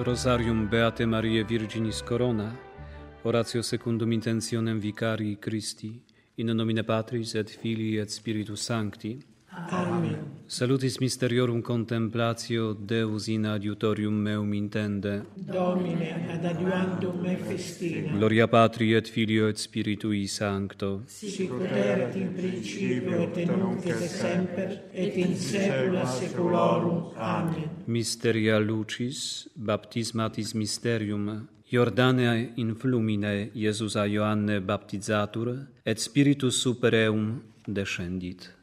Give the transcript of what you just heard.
Rosarium Beate Mariae Virginis Corona, oratio secundum intentionem Vicarii Christi, in nomine Patris et Filii et Spiritus Sancti. Amen. Salutis mysteriorum contemplatio Deus in adiutorium meum intende. Domine ad adiuandum me festina. Gloria Patri et Filio et Spiritui Sancto. Sicut erat in principio et nunc et semper et in saecula saeculorum. Amen. Mysteria Lucis, baptismatis mysterium, Jordane in flumine Iesus a Ioanne baptizatur, et Spiritus super eum descendit.